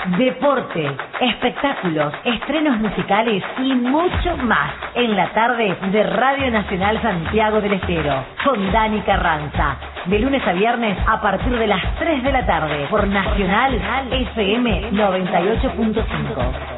deporte, espectáculos, estrenos musicales y mucho más en la tarde de Radio Nacional Santiago del Estero con Dani Carranza, de lunes a viernes a partir de las 3 de la tarde por Nacional FM 98.5.